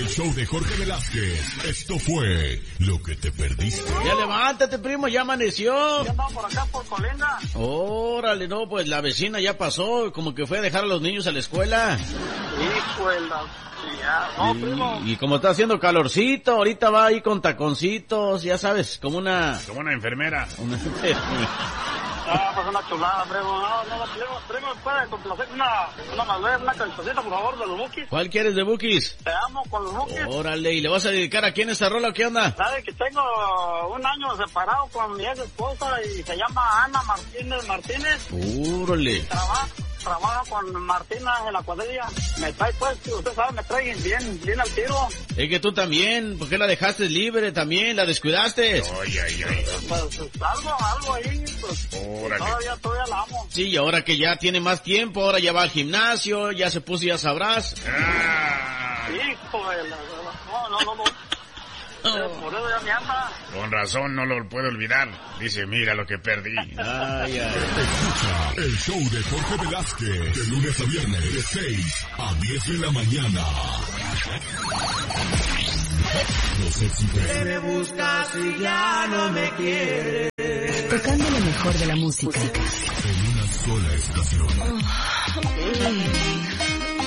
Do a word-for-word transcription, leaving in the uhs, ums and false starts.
show de Jorge Velázquez. Esto fue lo que te perdiste. Ya levántate, primo, ya amaneció. Ya andaba por acá, por Colinda. Órale, no, pues la vecina ya pasó, como que fue a dejar a los niños a la escuela. Hijo de la... Ya, no, y, primo. y como está haciendo calorcito, ahorita va ahí con taconcitos, ya sabes, como una... Como una enfermera. Una... Ah, pues una chulada, primo. No, no, no, primo, primo, puede complacer una, una malvera, una cancioncita, por favor, de los Bukis. ¿Cuál quieres de Bukis? Te amo con los Bukis. Órale, ¿y le vas a dedicar a quién esta rola o qué onda? Sabes que tengo un año separado con mi ex esposa y se llama Ana Martínez Martínez. Órale. Trabaja, trabaja con Martina en la cuadrilla. Me trae, pues, usted sabe, me trae bien, bien al tiro. Es que tú también, ¿por qué la dejaste libre también? ¿La descuidaste? Ay, ay, ay. Pues, algo, algo ahí, pues, Órale. todavía, todavía la amo. Sí, y ahora que ya tiene más tiempo, ahora ya va al gimnasio, ya se puso, ya sabrás. Ah, Hijo de la... No, no, no, no. Por eso ya me anda. con razón, no lo puedo olvidar. Dice, mira lo que perdí. Ay, ay. Escucha el show de Jorge Velázquez. De lunes a viernes, de seis a diez de la mañana. Los éxitos. Me buscas y ya no me quieres. Tocando lo mejor de la música. En una sola estación.